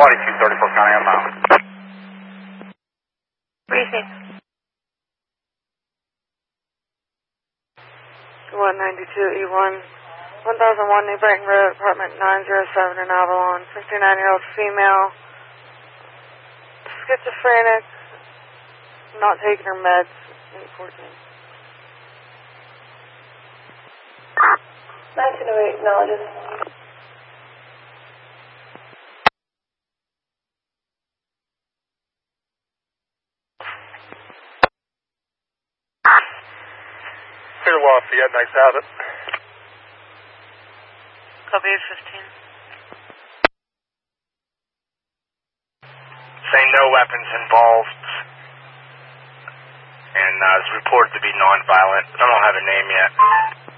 4234 County on mile. Briefing. 192E1, 1001 New Brighton Road, apartment 907 in Avalon. 59-year-old female, schizophrenic, not taking her meds, 814. 1908, acknowledges. Clear Lafayette, nice to have it. Copy 15. Saying no weapons involved, and is reported to be nonviolent. I don't have a name yet.